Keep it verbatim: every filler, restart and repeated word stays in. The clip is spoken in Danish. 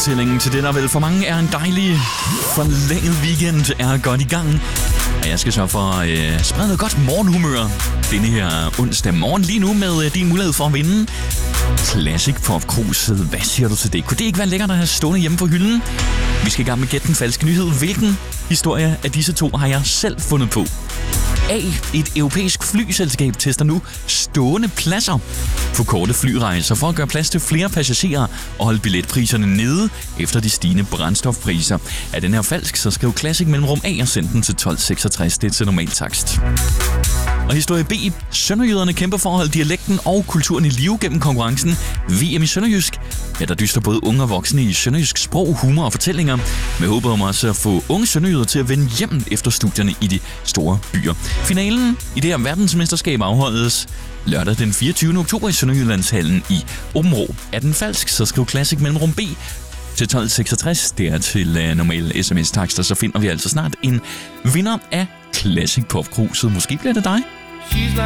Optællingen til det, der vel for mange er en dejlig forlænget weekend, er godt i gang. Og jeg skal sørge for at øh, sprede noget godt morgenhumør denne her onsdag morgen. Lige nu med øh, din mulighed for at vinde Classic Pop Cruiset. Hvad siger du til det? Kunne det ikke være lækkert at have stående hjemme på hylden? Vi skal i gang med Gæt den falske nyhed. Hvilken historie af disse to har jeg selv fundet på? A. Et europæisk flyselskab tester nu stående pladser på korte flyrejser for at gøre plads til flere passagerer og holde billetpriserne nede efter de stigende brændstofpriser. Er den her falsk, så skriv Classic mellemrum A og send den til tolv seksogtres. Det er til normal takst. Og historie B. Sønderjyderne kæmper for at holde dialekten og kulturen i live gennem konkurrencen V M i Sønderjysk. Ja, der dyster både unge og voksne i sønderjysk sprog, humor og fortællinger, med håbet om også at få unge sønderjyder til at vende hjem efter studierne i de store byer. Finalen i det her verdensmesterskab afholdes lørdag den fireogtyvende oktober i Sønderjyllandshallen i Åbenrå. Er den falsk, så skriv Classic mellemrum B til tolv seksogtres. Det er til uh, normale sms-takster, så finder vi altså snart en vinder af Classic Pop Cruiset. Måske bliver det dig.